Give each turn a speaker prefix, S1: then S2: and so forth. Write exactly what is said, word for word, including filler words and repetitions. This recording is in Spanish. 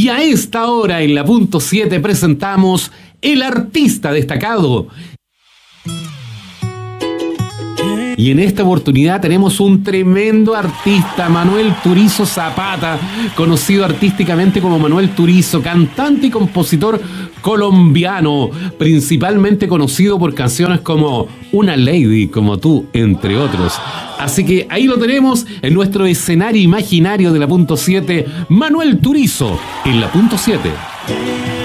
S1: Y a esta hora en la punto siete presentamos El Artista Destacado. Y en esta oportunidad tenemos un tremendo artista, Manuel Turizo Zapata, conocido artísticamente como Manuel Turizo, cantante y compositor colombiano, principalmente conocido por canciones como Una Lady como tú, entre otros. Así que ahí lo tenemos en nuestro escenario imaginario de la punto siete, Manuel Turizo en la punto siete.